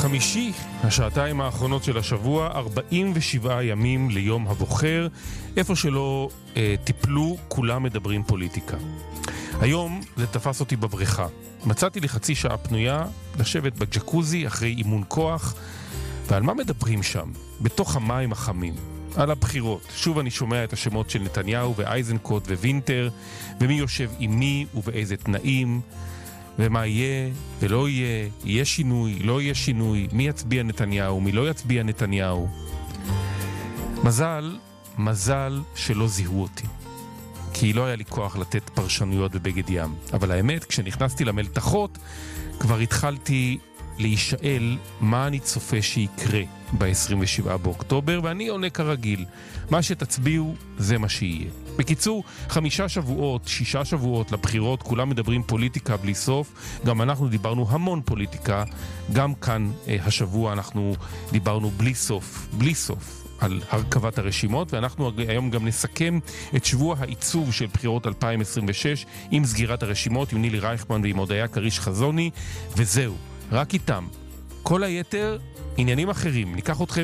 חמישי, השעתיים האחרונות של השבוע, 47 ימים ליום הבוחר. איפה שלא טיפלו, כולם מדברים פוליטיקה. היום זה תפס אותי בבריכה. מצאתי לי חצי שעה פנויה לשבת בג'קוזי אחרי אימון כוח. ועל מה מדברים שם? בתוך המים החמים. על הבחירות. שוב אני שומע את השמות של נתניהו ואייזנקוט ווינטר, ומי יושב עם מי ובאיזה תנאים, ומה יהיה ולא יהיה, יהיה שינוי, לא יהיה שינוי, מי יצביע נתניהו, מי לא יצביע נתניהו. מזל שלא זיהו אותי. כי לא היה לי כוח לתת פרשנויות בבגד ים. אבל האמת, כשנכנסתי למלתחות, כבר התחלתי להישאל מה אני צופה שיקרה ב-27 באוקטובר, ואני עונה כרגיל. מה שתצביעו זה מה שיהיה. בקיצור, 5 שבועות, 6 שבועות לבחירות, כולם מדברים פוליטיקה בלי סוף. גם אנחנו דיברנו המון פוליטיקה. גם כאן השבוע אנחנו דיברנו בלי סוף על הרכבת הרשימות, ואנחנו היום גם נסכם את שבוע העיצוב של בחירות 2026 עם סגירת הרשימות, עם נילי רייכמן ועם הודיה קריש חזוני, וזהו. רק איתם. כל היתר, עניינים אחרים. ניקח אתכם